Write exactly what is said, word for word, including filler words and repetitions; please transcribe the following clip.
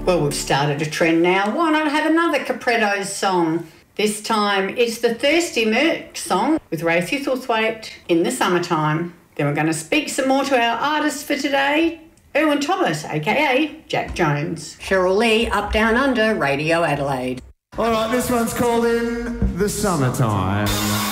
Well, we've started a trend now. Why not have another Capretto's song? This time it's the Thirsty Merc song with Ray Thistlethwaite, In the Summertime. Then we're going to speak some more to our artist for today, Erwin Thomas, a k a. Jack Jones. Cheryl Lee, Up Down Under, Radio Adelaide. All right, this one's called In the Summertime.